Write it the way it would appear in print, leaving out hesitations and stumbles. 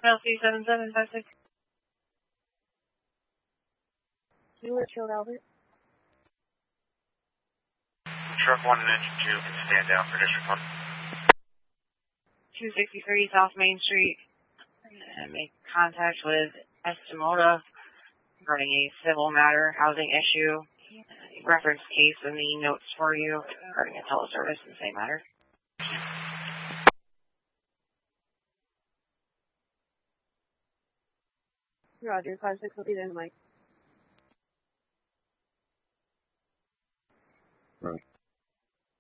LC7756. Stewart killed Albert. Truck 1 and engine 2 can stand down for District 1. 263 South Main Street. And make contact with Estimoda regarding a civil matter housing issue. Reference case in the notes for you regarding a teleservice in the same matter. Roger, 5-6 will be there, Mike. Right.